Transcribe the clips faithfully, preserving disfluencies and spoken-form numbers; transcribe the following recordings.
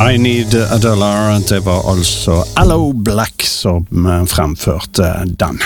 I Need a Dollar, det var altså Aloe Blacc som fremførte den.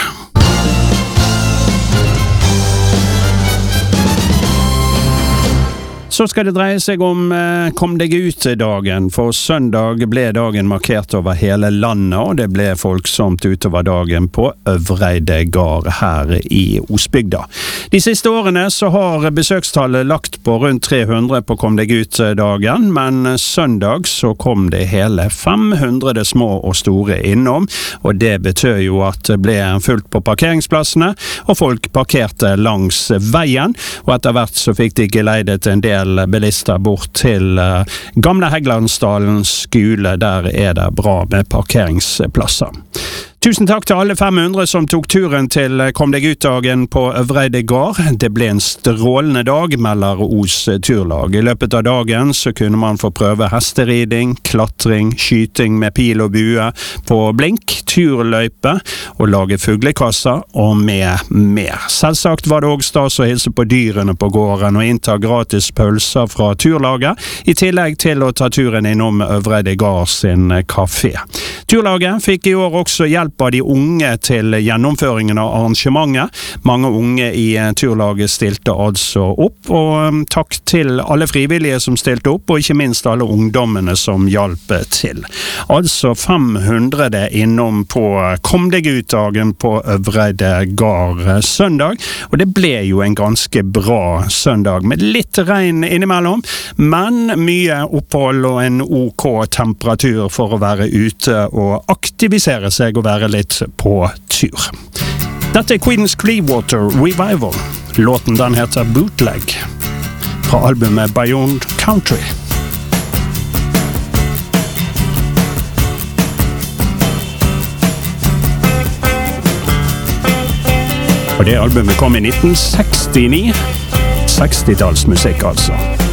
Så skal det dreie seg om eh, Kom deg ut-dagen, for søndag ble dagen markert over hele landet, og det ble folksomt utover dagen på Øvreide gard her i Osbygda. De siste årene så har besøkstallet lagt på rundt tre hundre på Kom deg ut-dagen, men søndag så kom det hele fem hundre små og store innom, og det betød jo at det ble fullt på parkeringsplassene, og folk parkerte langs veien, og etter hvert så fikk de geleidet en del bilister bort til uh, gamle Heglandsdalen skole. Der er det bra med parkeringsplasser. Tusen takk til alle fem hundre som tok turen til Kom deg ut-dagen på Øvreide gard. Det ble en strålende dag, melder Os turlag. I løpet av dagen så kunne man få prøve hesteriding, klatring, skyting med pil og bue på blink, turløype og lage fuglekasser og med mer. Selvsagt var det også stas å hilse på dyrene på gården og innta gratis pølser fra turlaget, i tillegg til å ta turen innom Øvreide gard sin kafé. Turlaget fikk i år også hjelp av de unge til gjennomføringen av arrangementet. Mange unge i turlaget stilte altså opp, og takk til alle frivillige som stilte opp, og ikke minst alle ungdommene som hjalp til. Altså fem hundre innom på Kom deg ut-dagen på Øvreide gard søndag, og det ble jo en ganske bra søndag, med litt regn innimellom, men mye opphold og en ok temperatur for å være ute og aktivisere seg og være litt på tur. Dette er Creedence Clearwater Revival. Låten den heter Bootleg, fra albumet Beyond Country. Og det albumet kom i nitten sekstini. sekstitallsmusikk altså.